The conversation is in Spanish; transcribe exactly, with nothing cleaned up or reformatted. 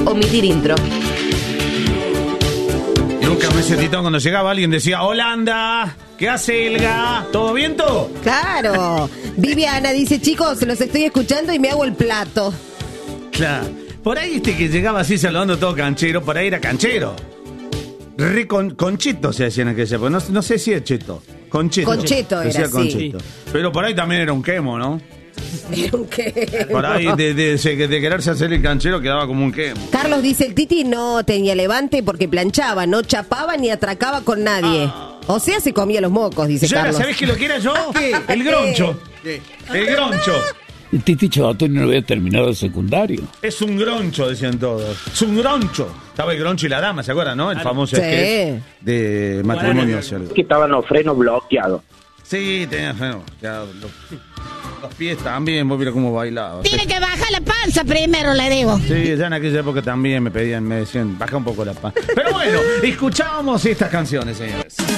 Omitir intro. Nunca me sentí todo cuando llegaba alguien decía, Holanda, ¿qué hace Elga? ¿Todo bien todo? Claro. Viviana dice, chicos, los estoy escuchando y me hago el plato. Claro. Por ahí este que llegaba así saludando todo canchero, por ahí era canchero. Re con, conchito se decía en aquella época. No, no sé si es cheto. Concheto. Concheto era, decía sí. Concheto. Pero por ahí también era un quemo, ¿no? Era un quemo. Por ahí de, de, de, de quererse hacer el canchero quedaba como un quemo. Carlos dice, el Titi no tenía levante porque planchaba, no chapaba ni atracaba con nadie. Ah. O sea, se comía los mocos, dice yo Carlos. Era, ¿sabés qué lo que era yo? El groncho. El groncho. El Titi Chabatoni no había terminado el secundario. Es un groncho, decían todos. Es un groncho. Estaba el groncho y la dama, ¿se acuerdan, no? El famoso sí. sketch de matrimonio. Que estaban los frenos bloqueados. Sí, tenía frenos bloqueados. Los, los pies también, vos mira cómo bailaba. Tiene que bajar la panza primero, le digo. Sí, ya en aquella época también me pedían, me decían, baja un poco la panza. Pero bueno, escuchábamos estas canciones, señores.